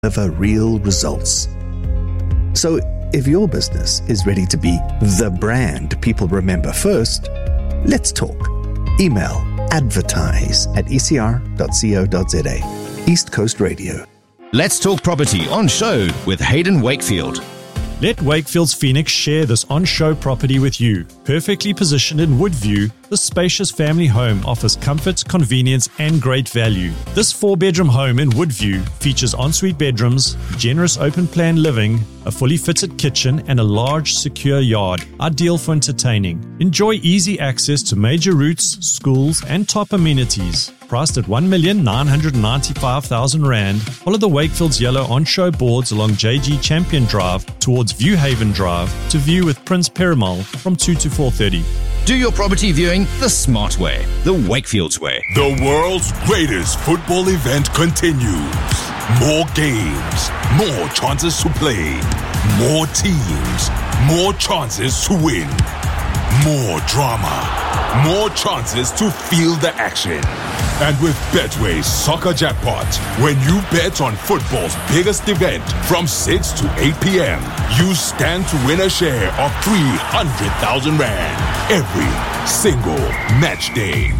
deliver real results. So, if your business is ready to be the brand people remember first, let's talk. Email advertise@ecr.co.za. East Coast Radio. Let's Talk Property on show with Hayden Wakefield. Let Wakefield's Phoenix share this on-show property with you. Perfectly positioned in Woodview, this spacious family home offers comfort, convenience, and great value. This 4-bedroom home in Woodview features ensuite bedrooms, generous open-plan living, a fully fitted kitchen, and a large, secure yard, ideal for entertaining. Enjoy easy access to major routes, schools, and top amenities. Priced at R1,995,000 Rand, follow the Wakefield's yellow on-show boards along JG Champion Drive towards Viewhaven Drive to view with Prince Perumal from 2 to 4:30. Do your property viewing the smart way, the Wakefield's way. The world's greatest football event continues. More games, more chances to play, more teams, more chances to win, more drama, more chances to feel the action. And with Betway's Soccer Jackpot, when you bet on football's biggest event from 6 to 8 p.m., you stand to win a share of 300,000 Rand every single match day.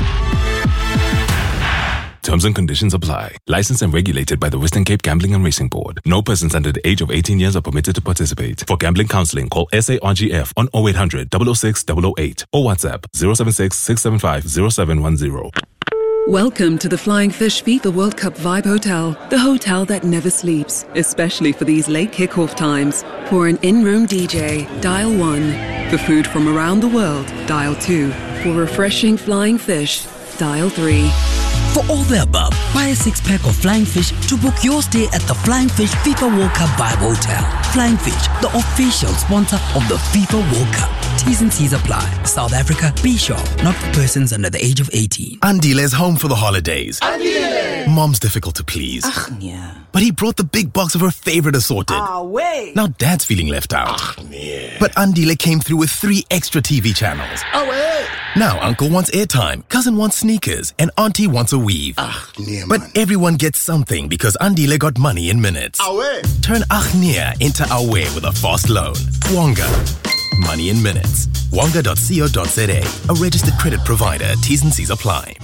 Terms and conditions apply. Licensed and regulated by the Western Cape Gambling and Racing Board. No persons under the age of 18 years are permitted to participate. For gambling counseling, call SARGF on 0800 006 008 or WhatsApp 076 675 0710. Welcome to the Flying Fish FIFA World Cup Vibe Hotel, the hotel that never sleeps, especially for these late kickoff times. For an in-room DJ, dial 1. For food from around the world, dial 2. For refreshing flying fish, dial 3. For all the above, buy a 6-pack of Flying Fish to book your stay at the Flying Fish FIFA World Cup Vibe Hotel. Flying Fish, the official sponsor of the FIFA World Cup. T's and C's apply. South Africa, be sure, not for persons under the age of 18. Andile's home for the holidays. Andile! Mom's difficult to please. Ach, yeah. But he brought the big box of her favorite assorted. Wait. Now Dad's feeling left out. Ach, nee. But Andile came through with 3 extra TV channels. Wait. Now Uncle wants airtime, Cousin wants sneakers, and Auntie wants a weave. Ach, nee, but man. everyone gets something because Andile got money in minutes. Wait. Turn Achnia into Awe with a fast loan. Wonga. Money in minutes. Wonga.co.za. A registered credit provider. T's and C's apply.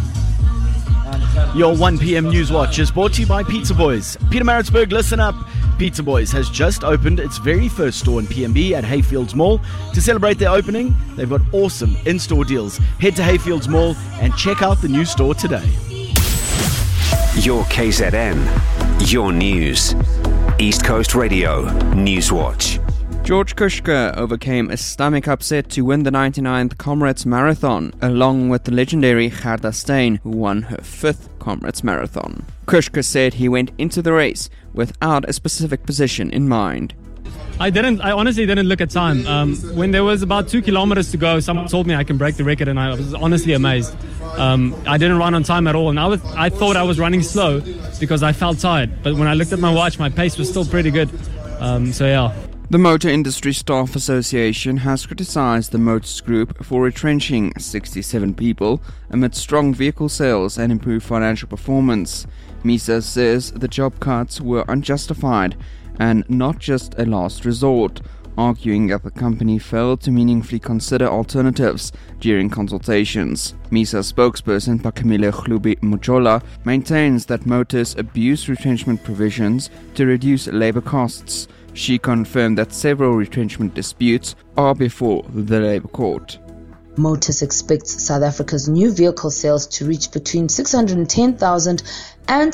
Your 1 p.m. News Watch is brought to you by Pizza Boys. Peter Maritzburg, listen up. Pizza Boys has just opened its very first store in PMB at Hayfields Mall. To celebrate their opening, they've got awesome in-store deals. Head to Hayfields Mall and check out the new store today. Your KZN, your news. East Coast Radio, News Watch. George Kushka overcame a stomach upset to win the 99th Comrades Marathon, along with the legendary Gerda Steyn, who won her 5th Comrades Marathon. Kushka said he went into the race without a specific position in mind. I honestly didn't look at time. When there was about 2 kilometers to go, someone told me I can break the record, and I was honestly amazed. I didn't run on time at all, and I thought I was running slow because I felt tired. But when I looked at my watch, my pace was still pretty good. So yeah. The Motor Industry Staff Association has criticized the Motors Group for retrenching 67 people amid strong vehicle sales and improved financial performance. MISA says the job cuts were unjustified and not just a last resort, arguing that the company failed to meaningfully consider alternatives during consultations. MISA spokesperson Pakamile Khlubi Mujola maintains that Motors abused retrenchment provisions to reduce labor costs. She confirmed that several retrenchment disputes are before the Labour Court. Motors expects South Africa's new vehicle sales to reach between 610,000 and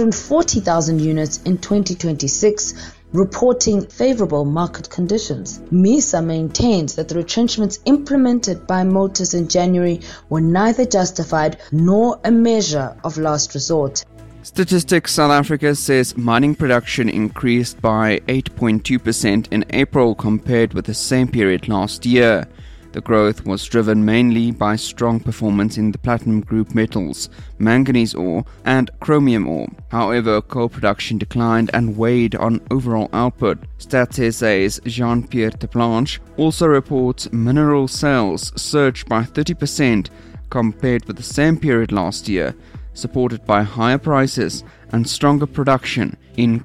640,000 units in 2026, reporting favorable market conditions. MISA maintains that the retrenchments implemented by Motors in January were neither justified nor a measure of last resort. Statistics South Africa says mining production increased by 8.2% in April compared with the same period last year. The growth was driven mainly by strong performance in the platinum group metals, manganese ore and chromium ore. However, coal production declined and weighed on overall output. Stats SA's Jean-Pierre Deblanche also reports mineral sales surged by 30% compared with the same period last year, supported by higher prices and stronger production in